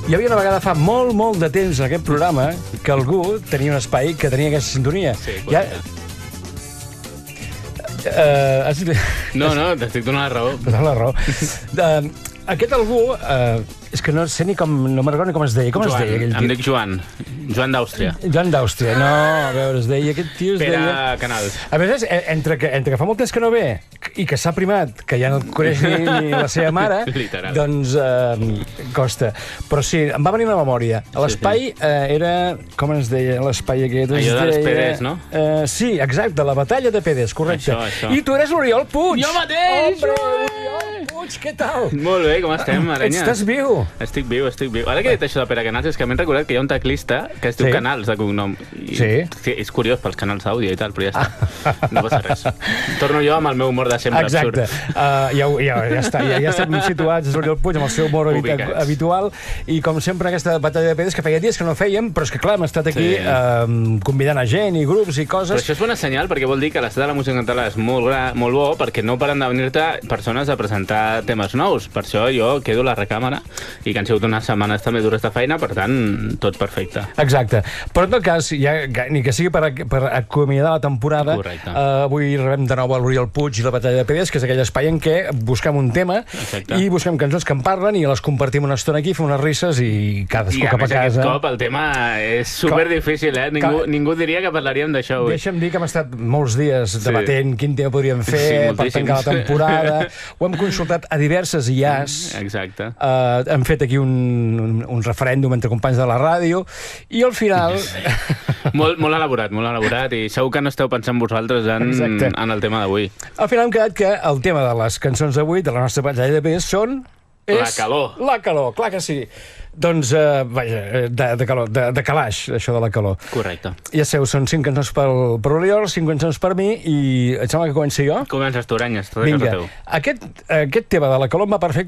Hi havia una vegada fa molt de temps en aquest programa que algú tenia un espai que tenia aquesta sintonia. Sí, No, t'estic donant la raó. Donant la raó. Aquest algú... És que no sé ni com... No me'n recordo com es deia. Com es deia aquell tio? Em dic Joan. Joan d'Àustria. Joan d'Àustria. No, a veure, es deia... Aquest tio es deia... Pere Canals. A més, entre que fa molt temps que no ve i que s'ha primat, que ja no el coneix ni la seva mare, Literal. doncs costa. Però sí, em va venir a la memòria. L'espai era... Com es deia l'espai aquest? Allò dels PDs, no? Sí, exacte, la batalla de PDs, correcte. Això. I tu eres l'Oriol Puig. Jo mateix! Hombre, Oriol Puig, què tal? Molt bé, com estem, Arenya? Estàs viu? Estic viu. Ara que he dit això de Pere Canals, és que m'he recordat que hi ha un teclista que es diu Canals, de cognom. Sí. És curiós pels canals d'àudio i tal, però ja està. No passa res. Torno jo amb el meu humor de sempre absurd. Ja està, ja estem situats, és l'Oriol Puig, amb el seu humor habitual, i com sempre aquesta batalla de pedres que feia dies que no fèiem, però és que clar, hem estat aquí convidant a gent i grups i coses. Però això és bona senyal, perquè vol dir que l'estat de la música en català és molt bo, perquè no paren de venir-te persones a presentar temes nous. Per això jo quedo a la recàmera, i que han sigut unes setmanes també dures de feina, per tant, tot perfecte. Exacte. Però en tot cas, ni que sigui per acomiadar la temporada, avui rebem de nou l'Oriol Puig i la batalla de pedres, que és aquell espai en què busquem un tema i busquem cançons que en parlen i les compartim una estona aquí, fem unes risses i cadascú cap a casa. I a més aquest cop el tema és superdifícil, Ningú diria que parlaríem d'això avui. Deixa'm dir que hem estat molts dies debatent quin tema podríem fer per tancar la temporada. Ho hem consultat a diverses IAs. Exacte. Hem fet aquí un referèndum entre companys de la ràdio i al final... molt elaborat, i segur que no esteu pensant vosaltres en el tema d'avui. Al final hem quedat que el tema de les cançons d'avui, de la nostra batalla de pedres, la calor. La calor, clar que sí. Doncs, vaja, de calor, de calaix, això de la calor. Correcte. Ja sabeu, són 5 cançons per Oriol, 5 cançons per mi, i et sembla que comenci jo? Comences tu, Aranyes, tot a casa teu. Aquest tema de la calor em va perfecte